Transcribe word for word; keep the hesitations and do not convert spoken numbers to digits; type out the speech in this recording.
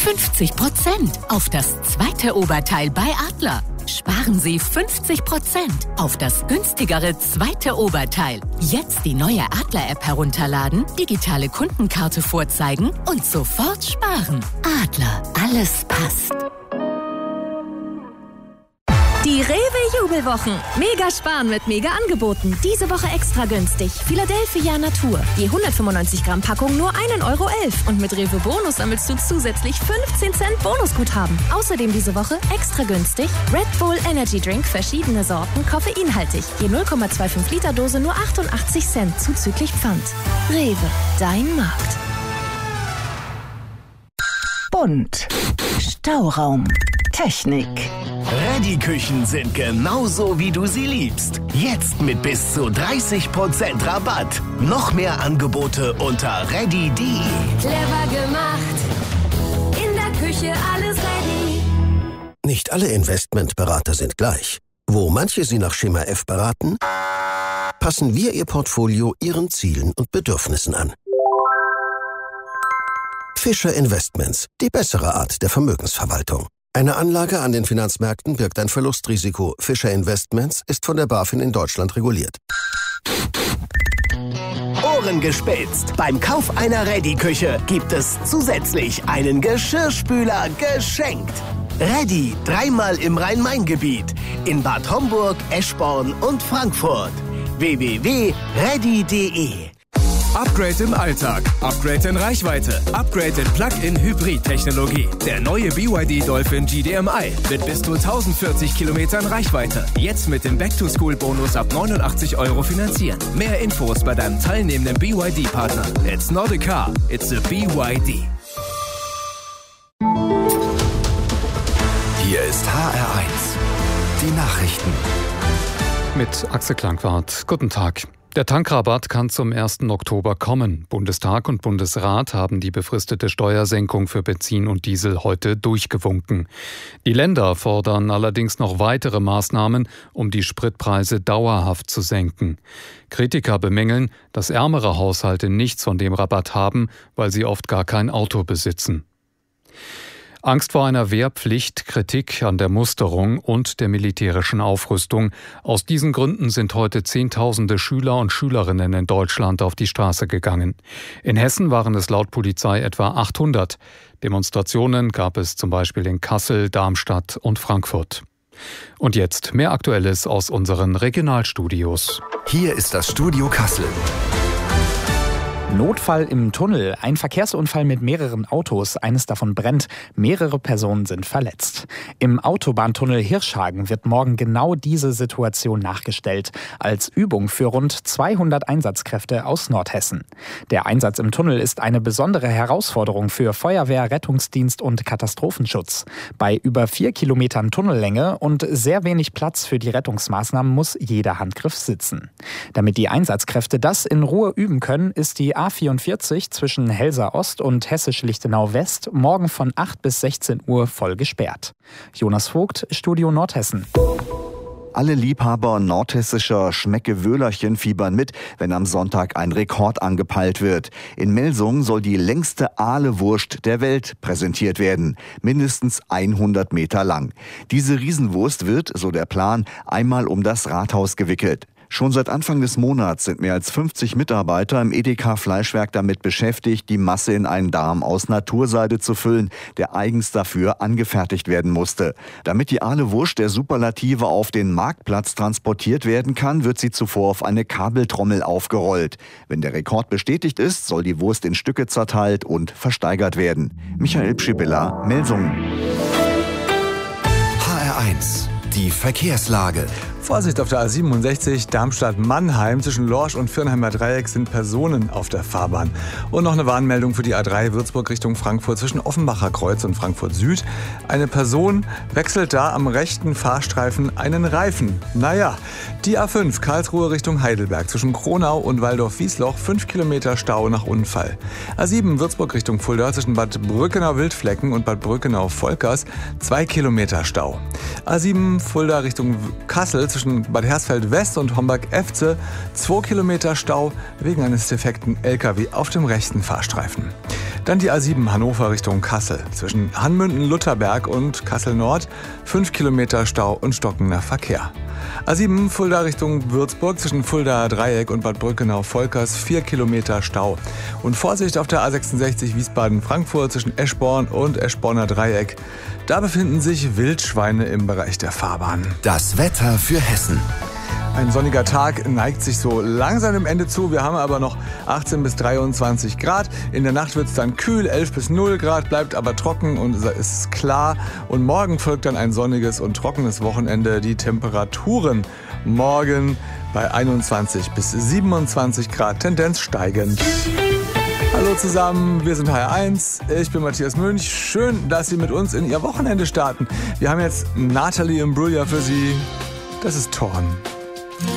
fünfzig Prozent auf das zweite Oberteil bei Adler. Sparen Sie fünfzig Prozent auf das günstigere zweite Oberteil. Jetzt die neue Adler-App herunterladen, digitale Kundenkarte vorzeigen und sofort sparen. Adler, alles passt. Die Rewe-Jubelwochen. Mega sparen mit Mega-Angeboten. Diese Woche extra günstig. Philadelphia Natur. Je hundertfünfundneunzig Gramm Packung nur ein Euro elf. Und mit Rewe Bonus sammelst du zusätzlich fünfzehn Cent Bonusguthaben. Außerdem diese Woche extra günstig Red Bull Energy Drink, verschiedene Sorten, koffeinhaltig. Je null Komma fünfundzwanzig Liter Dose nur achtundachtzig Cent zuzüglich Pfand. Rewe, dein Markt. Bunt. Stauraum. Technik. Reddy-Küchen sind genauso, wie du sie liebst. Jetzt mit bis zu dreißig Prozent Rabatt. Noch mehr Angebote unter reddy punkt de. Clever gemacht. In der Küche alles ready. Nicht alle Investmentberater sind gleich. Wo manche Sie nach Schema F beraten, passen wir Ihr Portfolio Ihren Zielen und Bedürfnissen an. Fischer Investments, die bessere Art der Vermögensverwaltung. Eine Anlage an den Finanzmärkten birgt ein Verlustrisiko. Fischer Investments ist von der BaFin in Deutschland reguliert. Ohren gespitzt. Beim Kauf einer Reddy-Küche gibt es zusätzlich einen Geschirrspüler geschenkt. Reddy, dreimal im Rhein-Main-Gebiet. In Bad Homburg, Eschborn und Frankfurt. w w w punkt reddy punkt de. Upgrade im Alltag, Upgrade in Reichweite, Upgrade in Plug-in-Hybrid-Technologie. Der neue B Y D Dolphin G D M I mit bis zu tausendvierzig Kilometern Reichweite. Jetzt mit dem Back-to-School-Bonus ab neunundachtzig Euro finanzieren. Mehr Infos bei deinem teilnehmenden B Y D-Partner. It's not a car, it's a B Y D. Hier ist H R eins. Die Nachrichten. Mit Axel Klangwart. Guten Tag. Der Tankrabatt kann zum ersten Oktober kommen. Bundestag und Bundesrat haben die befristete Steuersenkung für Benzin und Diesel heute durchgewunken. Die Länder fordern allerdings noch weitere Maßnahmen, um die Spritpreise dauerhaft zu senken. Kritiker bemängeln, dass ärmere Haushalte nichts von dem Rabatt haben, weil sie oft gar kein Auto besitzen. Angst vor einer Wehrpflicht, Kritik an der Musterung und der militärischen Aufrüstung. Aus diesen Gründen sind heute Zehntausende Schüler und Schülerinnen in Deutschland auf die Straße gegangen. In Hessen waren es laut Polizei etwa achthundert. Demonstrationen gab es zum Beispiel in Kassel, Darmstadt und Frankfurt. Und jetzt mehr Aktuelles aus unseren Regionalstudios. Hier ist das Studio Kassel. Notfall im Tunnel. Ein Verkehrsunfall mit mehreren Autos. Eines davon brennt. Mehrere Personen sind verletzt. Im Autobahntunnel Hirschhagen wird morgen genau diese Situation nachgestellt. Als Übung für rund zweihundert Einsatzkräfte aus Nordhessen. Der Einsatz im Tunnel ist eine besondere Herausforderung für Feuerwehr, Rettungsdienst und Katastrophenschutz. Bei über vier Kilometern Tunnellänge und sehr wenig Platz für die Rettungsmaßnahmen muss jeder Handgriff sitzen. Damit die Einsatzkräfte das in Ruhe üben können, ist die A vierundvierzig zwischen Helsa Ost und Hessisch-Lichtenau West morgen von acht bis sechzehn Uhr voll gesperrt. Jonas Vogt, Studio Nordhessen. Alle Liebhaber nordhessischer Schmeckewöhlerchen fiebern mit, wenn am Sonntag ein Rekord angepeilt wird. In Melsungen soll die längste Ahlewurst der Welt präsentiert werden. Mindestens hundert Meter lang. Diese Riesenwurst wird, so der Plan, einmal um das Rathaus gewickelt. Schon seit Anfang des Monats sind mehr als fünfzig Mitarbeiter im Edeka-Fleischwerk damit beschäftigt, die Masse in einen Darm aus Naturseide zu füllen, der eigens dafür angefertigt werden musste. Damit die Ahlewurst der Superlative auf den Marktplatz transportiert werden kann, wird sie zuvor auf eine Kabeltrommel aufgerollt. Wenn der Rekord bestätigt ist, soll die Wurst in Stücke zerteilt und versteigert werden. Michael Pschibilla, Melsungen. H R eins. Die Verkehrslage. Vorsicht auf der A siebenundsechzig Darmstadt-Mannheim. Zwischen Lorsch und Viernheimer Dreieck sind Personen auf der Fahrbahn. Und noch eine Warnmeldung für die A drei Würzburg Richtung Frankfurt zwischen Offenbacher Kreuz und Frankfurt Süd. Eine Person wechselt da am rechten Fahrstreifen einen Reifen. Naja, die A fünf Karlsruhe Richtung Heidelberg zwischen Kronau und Waldorf-Wiesloch fünf Kilometer Stau nach Unfall. A sieben Würzburg Richtung Fulda zwischen Bad Brückenau-Wildflecken und Bad Brückenau-Volkers zwei Kilometer Stau. A sieben Fulda Richtung Kassel zwischen Bad Hersfeld West und Homburg-Efze zwei Kilometer Stau wegen eines defekten L K W auf dem rechten Fahrstreifen. Dann die A sieben Hannover Richtung Kassel. Zwischen Hanmünden-Lutherberg und Kassel-Nord fünf Kilometer Stau und stockender Verkehr. A sieben Fulda Richtung Würzburg zwischen Fuldaer Dreieck und Bad Brückenau-Volkers vier Kilometer Stau. Und Vorsicht auf der A sechsundsechzig Wiesbaden-Frankfurt zwischen Eschborn und Eschborner Dreieck. Da befinden sich Wildschweine im Bereich der Fahrbahn. Das Wetter für Hessen. Ein sonniger Tag neigt sich so langsam dem Ende zu. Wir haben aber noch achtzehn bis dreiundzwanzig Grad. In der Nacht wird es dann kühl, elf bis null Grad, bleibt aber trocken und es ist klar. Und morgen folgt dann ein sonniges und trockenes Wochenende. Die Temperaturen morgen bei einundzwanzig bis siebenundzwanzig Grad, Tendenz steigend. Hallo zusammen, wir sind H R eins, ich bin Matthias Münch. Schön, dass Sie mit uns in Ihr Wochenende starten. Wir haben jetzt Natalie Imbruglia für Sie. Das ist Torn.